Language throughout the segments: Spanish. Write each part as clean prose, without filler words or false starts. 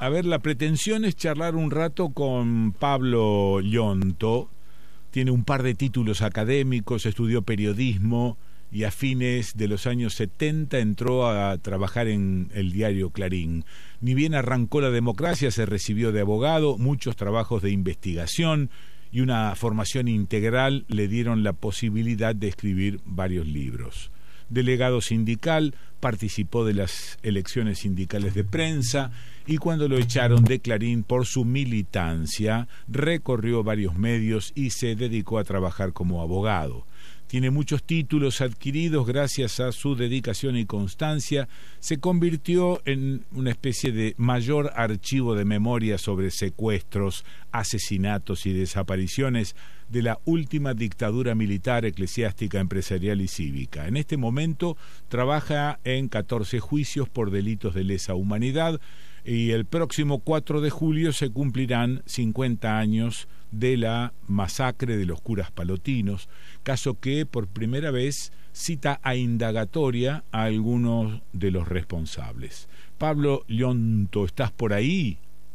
A ver, la pretensión es charlar un rato con Pablo Llonto. Tiene un par de títulos académicos, estudió periodismo y a fines de los años 70 entró a trabajar en el diario Clarín. Ni bien arrancó la democracia, se recibió de abogado, muchos trabajos de investigación y una formación integral le dieron la posibilidad de escribir varios libros. Delegado sindical, participó de las elecciones sindicales de prensa y cuando lo echaron de Clarín por su militancia, recorrió varios medios y se dedicó a trabajar como abogado. Tiene muchos títulos adquiridos gracias a su dedicación y constancia. Se convirtió en una especie de mayor archivo de memoria sobre secuestros, asesinatos y desapariciones de la última dictadura militar, eclesiástica, empresarial y cívica. En este momento trabaja en 14 juicios por delitos de lesa humanidad y el próximo 4 de julio se cumplirán 50 años de la masacre de los curas palotinos, caso que por primera vez cita a indagatoria a algunos de los responsables. Pablo Llonto, ¿estás por ahí?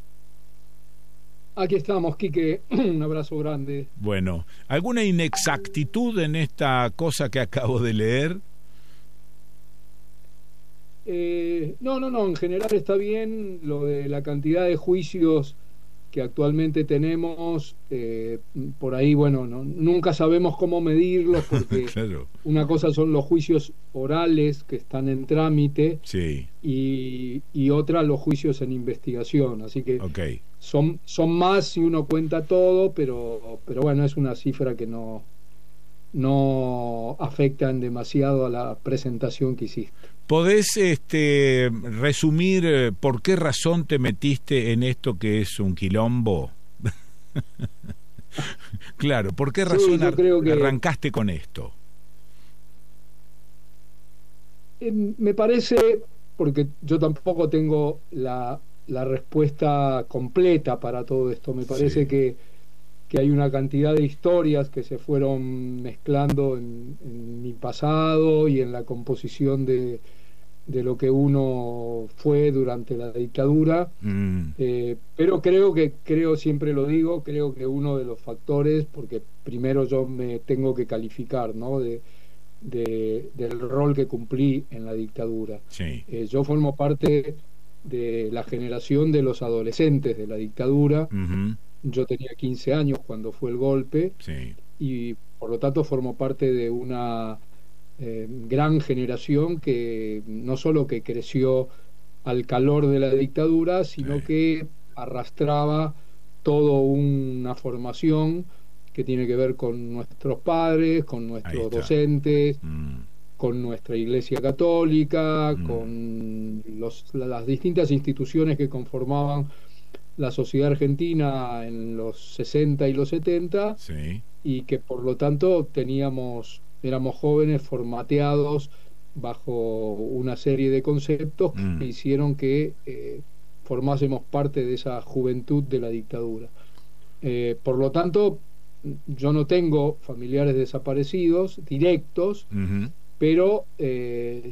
Aquí estamos, Quique. Un abrazo grande. Bueno, ¿alguna inexactitud en esta cosa que acabo de leer? No, en general está bien. Lo de la cantidad de juicios que actualmente tenemos, por ahí, bueno, nunca sabemos cómo medirlos, porque claro. Una cosa son los juicios orales que están en trámite, sí. y otra los juicios en investigación, así que okay. son más si uno cuenta todo, pero bueno, es una cifra que no afectan demasiado a la presentación que hiciste. ¿Podés resumir por qué razón te metiste en esto que es un quilombo? Claro, ¿por qué razón arrancaste con esto? Me parece, porque yo tampoco tengo la respuesta completa para todo esto, me parece que hay una cantidad de historias que se fueron mezclando en mi pasado y en la composición de lo que uno fue durante la dictadura, pero creo, siempre lo digo, creo que uno de los factores, porque primero yo me tengo que calificar, ¿no?, del rol que cumplí en la dictadura. Sí. Yo formo parte de la generación de los adolescentes de la dictadura. Uh-huh. Yo tenía 15 años cuando fue el golpe, sí. Y por lo tanto formo parte de una gran generación que no solo que creció al calor de la dictadura, sino que arrastraba toda una formación que tiene que ver con nuestros padres, con nuestros docentes, con nuestra Iglesia Católica, con las distintas instituciones que conformaban la sociedad argentina en los 60 y los 70, y que por lo tanto éramos jóvenes formateados bajo una serie de conceptos que hicieron que formásemos parte de esa juventud de la dictadura. Por lo tanto, yo no tengo familiares desaparecidos directos, pero